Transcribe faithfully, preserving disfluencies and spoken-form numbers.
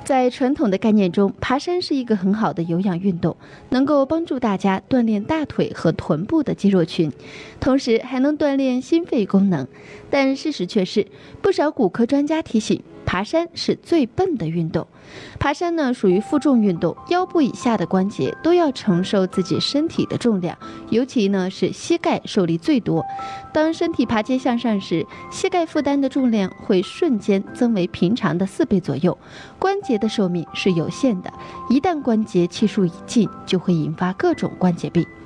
在传统的概念中，爬山是一个很好的有氧运动，能够帮助大家锻炼大腿和臀部的肌肉群，同时还能锻炼心肺功能。但事实却是，不少骨科专家提醒，爬山是最笨的运动。爬山呢属于负重运动，腰部以下的关节都要承受自己身体的重量，尤其呢是膝盖受力最多。当身体爬阶向上时，膝盖负担的重量会瞬间增为平常的四倍左右。关节的寿命是有限的，一旦关节气数已尽，就会引发各种关节病。